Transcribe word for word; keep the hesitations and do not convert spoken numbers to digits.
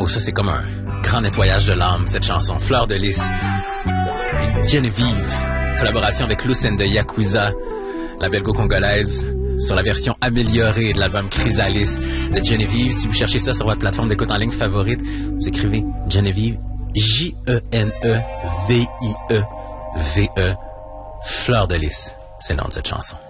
Oh, ça, c'est comme un grand nettoyage de l'âme, cette chanson. Fleur de lys. Et Genevieve. Collaboration avec Lucen de Yakuza, la belgo-congolaise, sur la version améliorée de l'album Chrysalis de Genevieve. Si vous cherchez ça sur votre plateforme d'écoute en ligne favorite, vous écrivez Genevieve, J E N E V I E V E, Fleur de lys. C'est le nom de cette chanson.